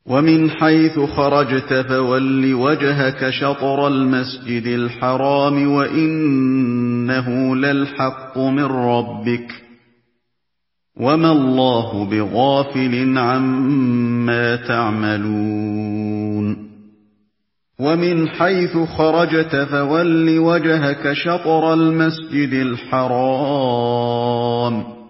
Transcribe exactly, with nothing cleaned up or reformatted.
وَمِنْ حَيْثُ خَرَجْتَ فَوَلِّ وَجْهَكَ شَطْرَ الْمَسْجِدِ الْحَرَامِ وَإِنَّهُ لَلْحَقُّ مِنْ رَبِّكَ ۗ وَمَا اللَّهُ بِغَافِلٍ عَمَّا تَعْمَلُونَ وَمِنْ حَيْثُ خَرَجْتَ فَوَلِّ وَجْهَكَ شَطْرَ الْمَسْجِدِ الْحَرَامِ